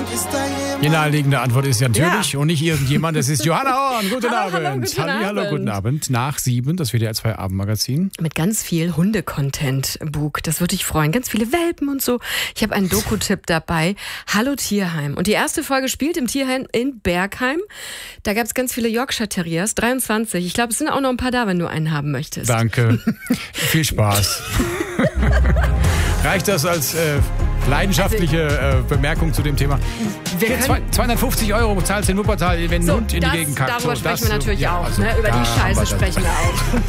Die naheliegende Antwort ist ja natürlich und nicht irgendjemand, das ist Johanna Horn. Guten Abend. Hallo, Guten Abend. Nach 7, das WDR 2 Abendmagazin. Mit ganz viel Hunde-Content, Bug. Das würde dich freuen. Ganz viele Welpen und so. Ich habe einen Doku-Tipp dabei. Hallo Tierheim. Und die erste Folge spielt im Tierheim in Bergheim. Da gab es ganz viele Yorkshire Terriers, 23. Ich glaube, es sind auch noch ein paar da, wenn du einen haben möchtest. Danke. Viel Spaß. Reicht das als leidenschaftliche Bemerkung zu dem Thema? 250 € zahlst du in Wuppertal, wenn ein Hund in die Gegend kackt. Darüber sprechen wir natürlich auch. Also, über die Scheiße sprechen wir auch.